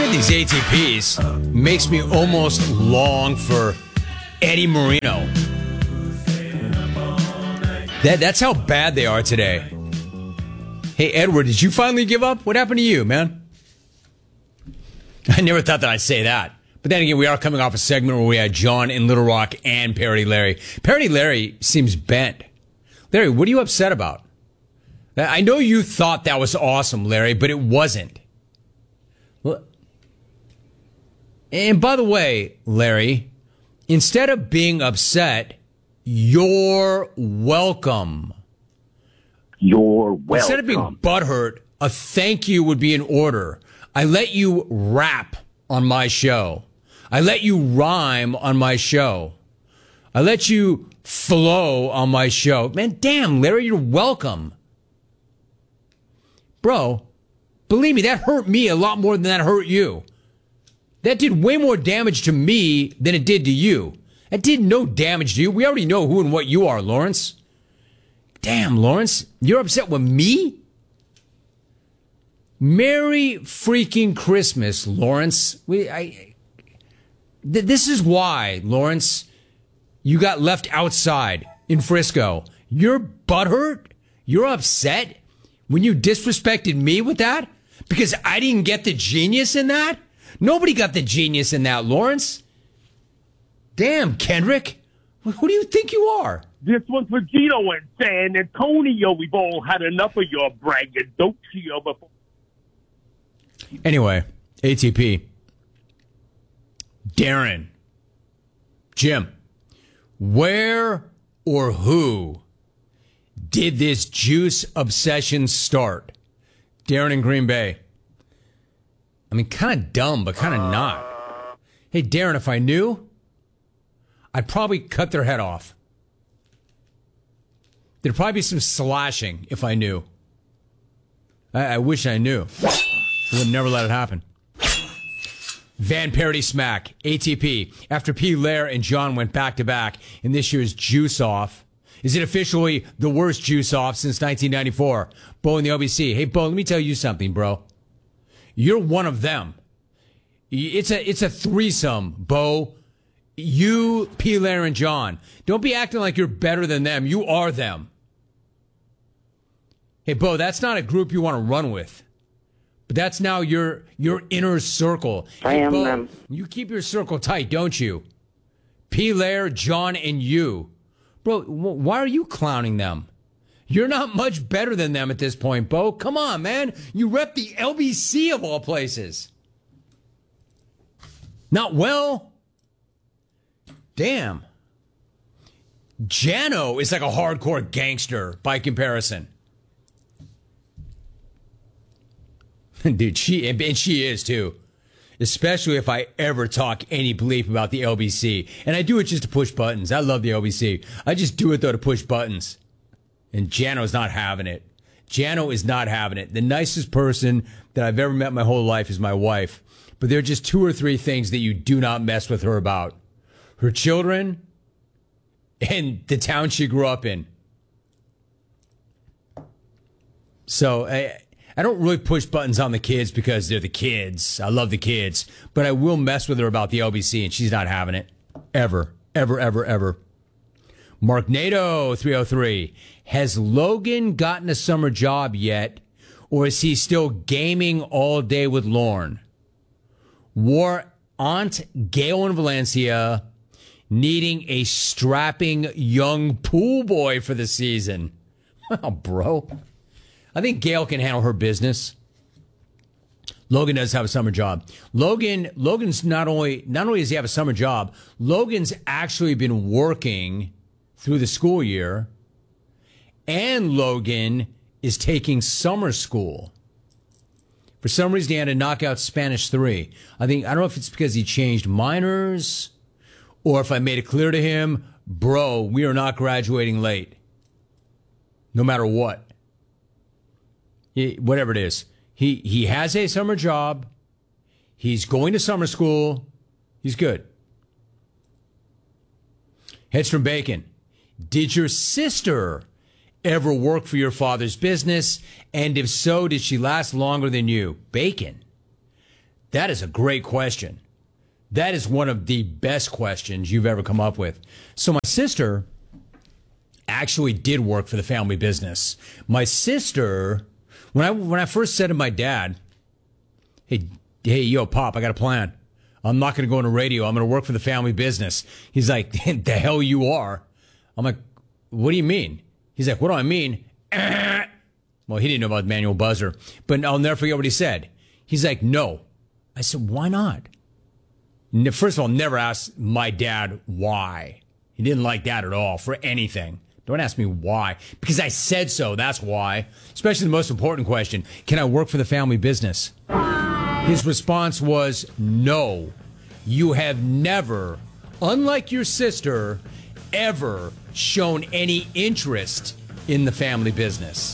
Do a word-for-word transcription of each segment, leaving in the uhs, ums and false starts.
of these A T Ps makes me almost long for Eddie Marino. That, that's how bad they are today. Hey, Edward, did you finally give up? What happened to you, man? I never thought that I'd say that. But then again, we are coming off a segment where we had John in Little Rock and Parody Larry. Parody Larry seems bent. Larry, what are you upset about? I know you thought that was awesome, Larry, but it wasn't. Well, and by the way, Larry, instead of being upset, you're welcome. You're welcome. Instead of being butthurt, a thank you would be in order. I let you rap on my show. I let you rhyme on my show. I let you flow on my show. Man, damn, Larry, you're welcome. Bro, believe me, that hurt me a lot more than that hurt you. That did way more damage to me than it did to you. That did no damage to you. We already know who and what you are, Lawrence. Damn, Lawrence, you're upset with me? Merry freaking Christmas, Lawrence. We, I, th- this is why, Lawrence, you got left outside in Frisco. You're butthurt? You're upset when you disrespected me with that? Because I didn't get the genius in that? Nobody got the genius in that, Lawrence. Damn, Kendrick. Who do you think you are? This one's for Gino and San Antonio. We've all had enough of your braggadocio before. Anyway, A T P. Darren. Jim. Where or who did this juice obsession start? Darren in Green Bay. I mean, kind of dumb, but kind of not. Hey, Darren, if I knew, I'd probably cut their head off. There'd probably be some slashing if I knew. I, I wish I knew. I would never let it happen. Van Parody Smack, A T P. After P. Lair and John went back-to-back in this year's Juice Off, is it officially the worst Juice Off since nineteen ninety-four? Bo in the O B C. Hey, Bo, let me tell you something, bro. You're one of them. It's a it's a threesome, Bo. You, P. Lair, and John. Don't be acting like you're better than them. You are them. Hey, Bo, that's not a group you want to run with. But that's now your your inner circle. I hey, am Bo, them. You keep your circle tight, don't you? P. Lair, John, and you. Bro, why are you clowning them? You're not much better than them at this point, Bo. Come on, man. You rep the L B C of all places. Not well. Damn. Jano is like a hardcore gangster by comparison. Dude, she, and she is too. Especially if I ever talk any bleep about the L B C. And I do it just to push buttons. I love the L B C. I just do it, though, to push buttons. And Jano's not having it. Jano is not having it. The nicest person that I've ever met my whole life is my wife. But there are just two or three things that you do not mess with her about. Her children and the town she grew up in. So I, I don't really push buttons on the kids because they're the kids. I love the kids. But I will mess with her about the L B C, and she's not having it. Ever. Ever, ever, ever. Mark Nato, three oh three. Has Logan gotten a summer job yet, or is he still gaming all day with Lorne? War Aunt Gail in Valencia needing a strapping young pool boy for the season. Oh, bro. I think Gail can handle her business. Logan does have a summer job. Logan, Logan's not only, not only does he have a summer job, Logan's actually been working through the school year, and Logan is taking summer school. For some reason, he had to knock out Spanish three. I think, I don't know if it's because he changed minors, or if I made it clear to him, bro, we are not graduating late. No matter what. He, whatever it is. He, he has a summer job. He's going to summer school. He's good. Heads from Bacon. Did your sister ever work for your father's business? And if so, did she last longer than you? Bacon. That is a great question. That is one of the best questions you've ever come up with. So my sister actually did work for the family business. My sister, when I when I first said to my dad, hey, hey, yo, Pop, I got a plan. I'm not going to go into radio. I'm going to work for the family business. He's like, the hell you are. I'm like, what do you mean? He's like, what do I mean? Well, he didn't know about manual buzzer, but I'll never forget what he said. He's like, no. I said, why not? First of all, never ask my dad why. He didn't like that at all for anything. Don't ask me why. Because I said so, that's why. Especially the most important question, can I work for the family business? His response was, no. You have never, unlike your sister, ever shown any interest in the family business.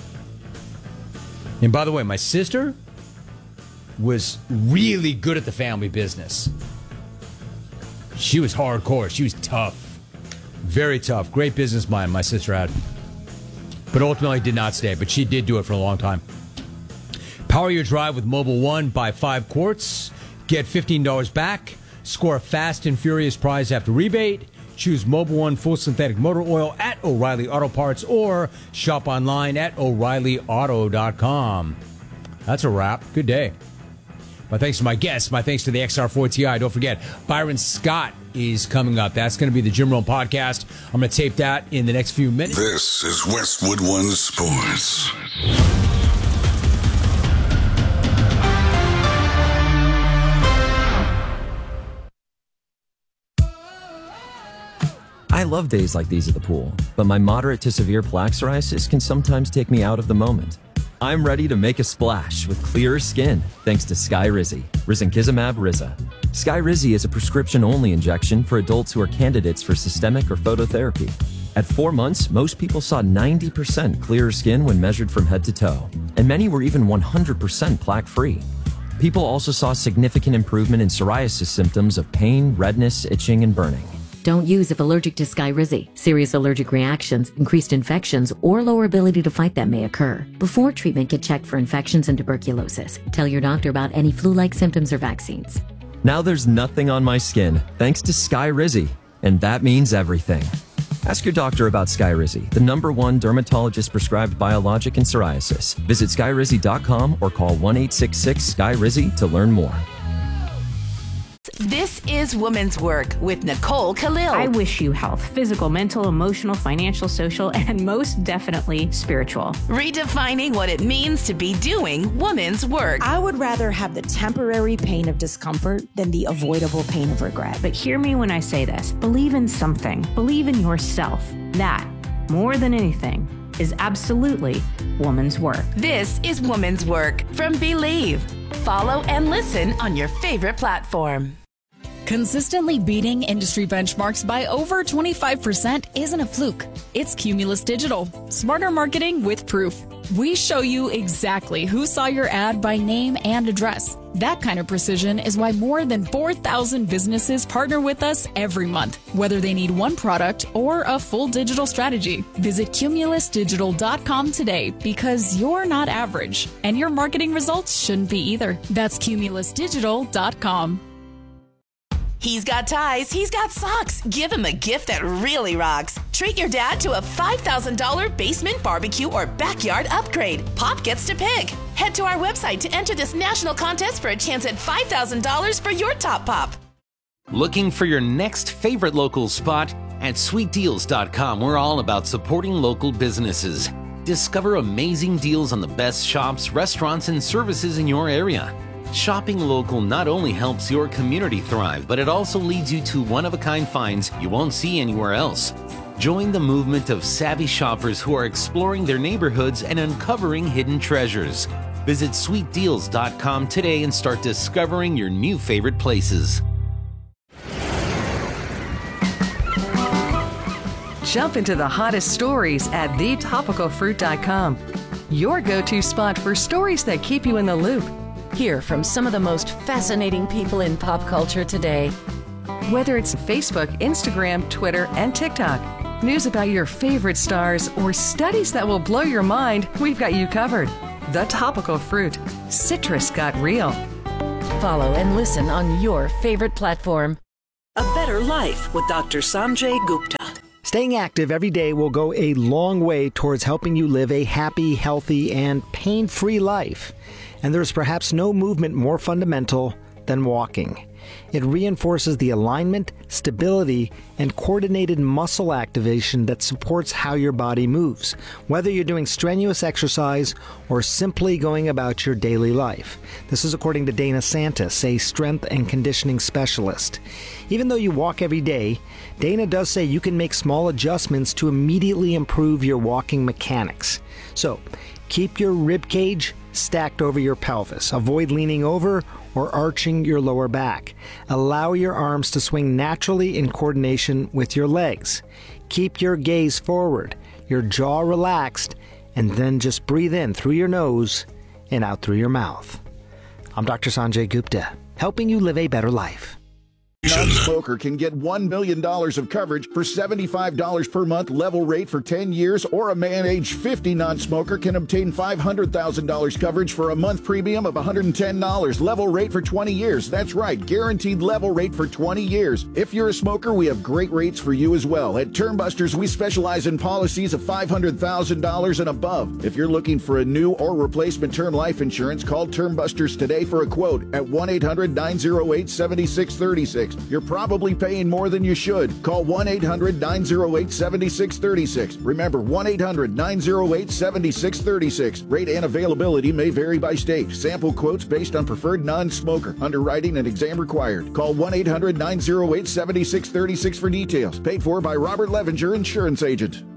And by the way, my sister was really good at the family business. She was hardcore. She was tough. Very tough. Great business mind my sister had. But ultimately did not stay. But she did do it for a long time. Power your drive with Mobil one. Buy five quarts. Get fifteen dollars back. Score a fast and furious prize after rebate. Choose Mobil one full synthetic motor oil at O'Reilly Auto Parts or shop online at O'Reilly Auto dot com. That's a wrap. Good day. My thanks to my guests. My thanks to the X R four T I. Don't forget, Byron Scott is coming up. That's going to be the Jim Rome podcast. I'm going to tape that in the next few minutes. This is Westwood One Sports. I love days like these at the pool, but my moderate to severe plaque psoriasis can sometimes take me out of the moment. I'm ready to make a splash with clearer skin thanks to Skyrizi, Risankizumab Riza. Skyrizi is a prescription-only injection for adults who are candidates for systemic or phototherapy. At four months, most people saw ninety percent clearer skin when measured from head to toe, and many were even one hundred percent plaque-free. People also saw significant improvement in psoriasis symptoms of pain, redness, itching, and burning. Don't use if allergic to Skyrizi. Serious allergic reactions, increased infections, or lower ability to fight them may occur. Before treatment, get checked for infections and tuberculosis. Tell your doctor about any flu-like symptoms or vaccines. Now there's nothing on my skin thanks to Skyrizi, and that means everything. Ask your doctor about Skyrizi, the number one dermatologist-prescribed biologic in psoriasis. Visit Skyrizi dot com or call one eight six six Sky Rizi to learn more. This is Woman's Work with Nicole Khalil. I wish you health, physical, mental, emotional, financial, social, and most definitely spiritual. Redefining what it means to be doing woman's work. I would rather have the temporary pain of discomfort than the avoidable pain of regret. But hear me when I say this. Believe in something. Believe in yourself. That, more than anything, is absolutely woman's work. This is Woman's Work from Believe. Follow and listen on your favorite platform. Consistently beating industry benchmarks by over twenty-five percent isn't a fluke. It's Cumulus Digital. Smarter marketing with proof. We show you exactly who saw your ad by name and address. That kind of precision is why more than four thousand businesses partner with us every month, whether they need one product or a full digital strategy. Visit Cumulus Digital dot com today because you're not average, and your marketing results shouldn't be either. That's Cumulus Digital dot com. He's got ties, he's got socks. Give him a gift that really rocks. Treat your dad to a five thousand dollars basement barbecue or backyard upgrade. Pop gets to pick. Head to our website to enter this national contest for a chance at five thousand dollars for your top pop. Looking for your next favorite local spot? At sweet deals dot com, we're all about supporting local businesses. Discover amazing deals on the best shops, restaurants, and services in your area. Shopping local not only helps your community thrive, but it also leads you to one-of-a-kind finds you won't see anywhere else. Join the movement of savvy shoppers who are exploring their neighborhoods and uncovering hidden treasures. Visit sweet deals dot com today and start discovering your new favorite places. Jump into the hottest stories at the topical fruit dot com. Your go-to spot for stories that keep you in the loop. Hear from some of the most fascinating people in pop culture today. Whether it's Facebook, Instagram, Twitter, and TikTok, news about your favorite stars, or studies that will blow your mind, we've got you covered. The Topical Fruit. Citrus got real. Follow and listen on your favorite platform. A Better Life with Doctor Sanjay Gupta. Staying active every day will go a long way towards helping you live a happy, healthy, and pain-free life. And there's perhaps no movement more fundamental than walking. It reinforces the alignment, stability, and coordinated muscle activation that supports how your body moves, whether you're doing strenuous exercise or simply going about your daily life. This is according to Dana Santis, a strength and conditioning specialist. Even though you walk every day, Dana does say you can make small adjustments to immediately improve your walking mechanics. So, keep your rib cage stacked over your pelvis. Avoid leaning over or arching your lower back. Allow your arms to swing naturally in coordination with your legs. Keep your gaze forward, your jaw relaxed, and then just breathe in through your nose and out through your mouth. I'm Doctor Sanjay Gupta, helping you live a better life. A non-smoker can get one million dollars of coverage for seventy-five dollars per month, level rate for ten years, or a man age fifty non-smoker can obtain five hundred thousand dollars coverage for a month premium of one hundred ten dollars, level rate for twenty years. That's right, guaranteed level rate for twenty years. If you're a smoker, we have great rates for you as well. At Termbusters, we specialize in policies of five hundred thousand dollars and above. If you're looking for a new or replacement term life insurance, call Termbusters today for a quote at one eight hundred nine oh eight seven six three six. You're probably paying more than you should. Call one eight hundred nine oh eight seven six three six. Remember, one eight hundred nine oh eight seven six three six. Rate and availability may vary by state. Sample quotes based on preferred non-smoker. Underwriting and exam required. Call one eight hundred nine oh eight seven six three six for details. Paid for by Robert Levenger, Insurance Agent.